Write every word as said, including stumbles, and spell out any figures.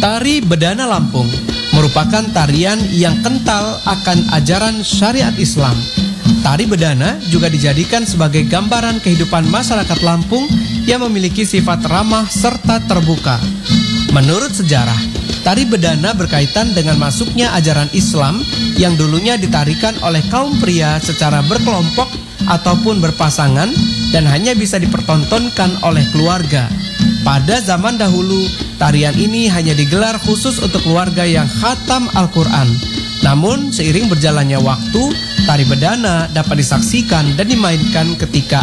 Tari Bedana Lampung merupakan tarian yang kental akan ajaran syariat Islam. Tari bedana juga dijadikan sebagai gambaran kehidupan masyarakat Lampung yang memiliki sifat ramah serta terbuka. Menurut sejarah, tari bedana berkaitan dengan masuknya ajaran Islam yang dulunya ditarikan oleh kaum pria secara berkelompok ataupun berpasangan dan hanya bisa dipertontonkan oleh keluarga. Pada zaman dahulu, tarian ini hanya digelar khusus untuk keluarga yang khatam Al-Quran. Namun, seiring berjalannya waktu, tari bedana dapat disaksikan dan dimainkan ketika